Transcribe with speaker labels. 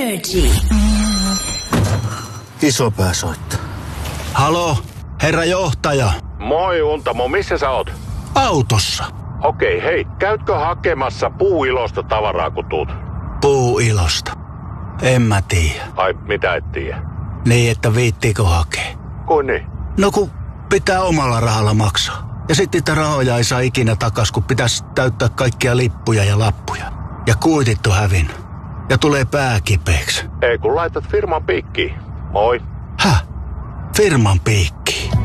Speaker 1: Energy.
Speaker 2: Isopää soittaa.
Speaker 3: Halo, herra johtaja.
Speaker 4: Moi Untamo, missä sä oot?
Speaker 3: Autossa.
Speaker 4: Okei, hei, käytkö hakemassa puuilosta tavaraa kun tuut?
Speaker 3: Puuilosta. En mä tiedä.
Speaker 4: Ai, mitä et tiedä?
Speaker 3: Niin, että viittiikö hakea?
Speaker 4: Kuin niin?
Speaker 3: No kun pitää omalla rahalla maksaa. Ja sitten niitä rahoja ei saa ikinä takas, kun pitäisi täyttää kaikkia lippuja ja lappuja. Ja kuitit on hävinnyt. Ja tulee pää kipeäksi.
Speaker 4: Ei kun laitat firman piikkiin. Moi.
Speaker 3: Häh? Firman piikki.